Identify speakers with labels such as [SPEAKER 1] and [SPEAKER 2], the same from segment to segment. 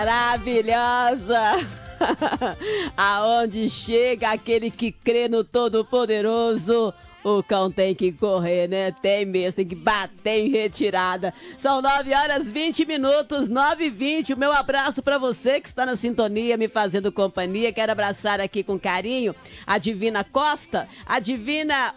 [SPEAKER 1] Maravilhosa! Aonde chega aquele que crê no Todo-Poderoso, o cão tem que correr, né? Tem mesmo, tem que bater em retirada. São 9h20, 9h20. O meu abraço pra você que está na sintonia, me fazendo companhia. Quero abraçar aqui com carinho a Divina Costa. A Divina,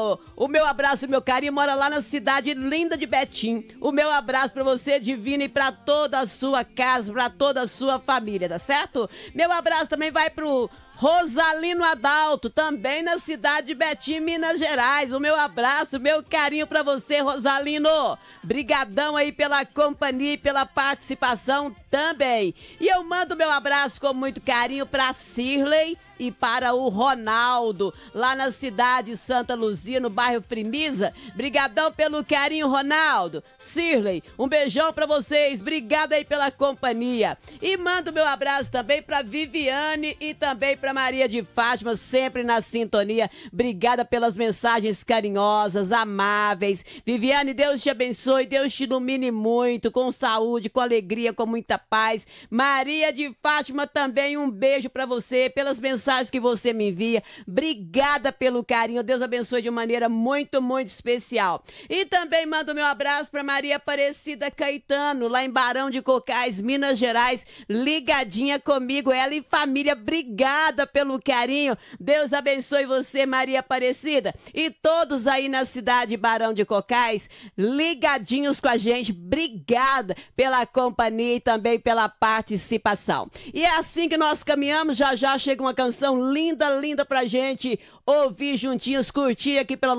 [SPEAKER 1] o meu abraço, meu carinho, mora lá na cidade linda de Betim. O meu abraço pra você, Divina, e pra toda a sua casa, pra toda a sua família, tá certo? Meu abraço também vai pro Rosalino Adalto, também na cidade de Betim, Minas Gerais. O meu abraço, meu carinho pra você, Rosalino. Brigadão aí pela companhia e pela participação também. E eu mando meu abraço com muito carinho pra Cirlei e para o Ronaldo, lá na cidade de Santa Luzia, no bairro Frimisa. Brigadão pelo carinho, Ronaldo. Cirlei, um beijão pra vocês. Obrigado aí pela companhia. E mando meu abraço também pra Viviane e também pra Maria de Fátima, sempre na sintonia. Obrigada pelas mensagens carinhosas, amáveis. Viviane, Deus te abençoe, Deus te ilumine muito, com saúde, com alegria, com muita paz. Maria de Fátima também, um beijo pra você, pelas mensagens que você me envia. Obrigada pelo carinho, Deus abençoe de maneira muito, muito especial. E também mando meu abraço pra Maria Aparecida Caetano, lá em Barão de Cocais, Minas Gerais, ligadinha comigo, ela e família. Obrigada pelo carinho. Deus abençoe você, Maria Aparecida. E todos aí na cidade de Barão de Cocais, ligadinhos com a gente. Obrigada pela companhia e também pela participação. E é assim que nós caminhamos. Já já chega uma canção linda, linda pra gente ouvir juntinhos, curtir aqui pela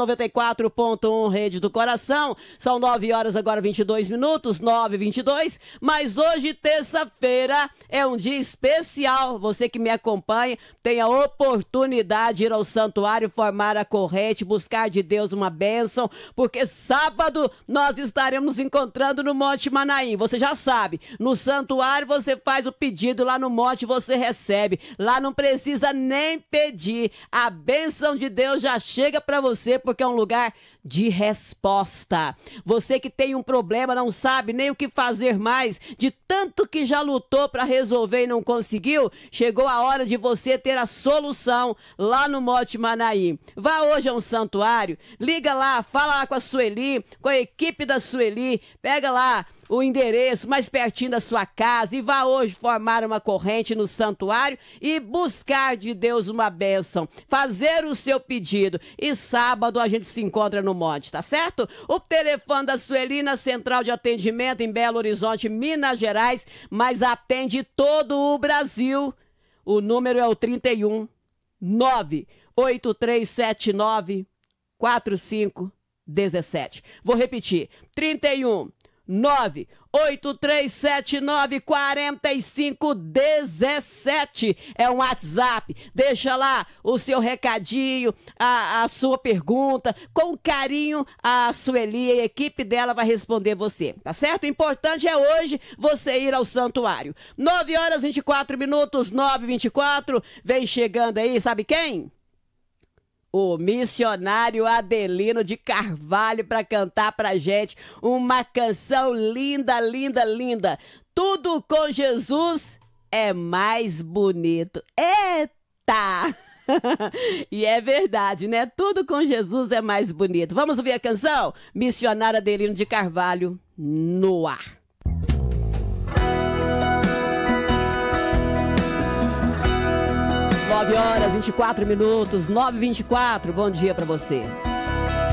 [SPEAKER 1] 94.1 Rede do Coração. São 9h agora 22 minutos, 9h22. Mas hoje, terça-feira, é um dia especial. Você que me acompanha tem a oportunidade de ir ao santuário, formar a corrente, buscar de Deus uma bênção, porque sábado nós estaremos encontrando no Monte Manaim. Você já sabe, no santuário você faz o pedido, lá no monte você recebe. Lá não precisa nem pedir. A bênção de Deus já chega para você, porque é um lugar de resposta. Você que tem um problema, não sabe nem o que fazer mais, de tanto que já lutou para resolver e não conseguiu, chegou a hora de você ter a solução lá no Monte Manaim. Vá hoje a um santuário, liga lá, fala lá com a Sueli, com a equipe da Sueli, pega lá o endereço mais pertinho da sua casa e vá hoje formar uma corrente no santuário e buscar de Deus uma bênção, fazer o seu pedido. E sábado a gente se encontra no monte, tá certo? O telefone da Sueli na central de atendimento em Belo Horizonte, Minas Gerais, mas atende todo o Brasil. O número é o 31 98379 4517. Vou repetir, 31 983794517 é um WhatsApp. Deixa lá o seu recadinho, a sua pergunta, com carinho a Sueli, a equipe dela vai responder você, tá certo? O importante é hoje você ir ao santuário. 9h24, 9h24, vem chegando aí, sabe quem? O missionário Adelino de Carvalho para cantar pra gente uma canção linda, linda, linda. Tudo com Jesus é mais bonito. Eita! E é verdade, né? Tudo com Jesus é mais bonito. Vamos ouvir a canção? Missionário Adelino de Carvalho no ar. 9h24, 9h24. Bom dia pra você.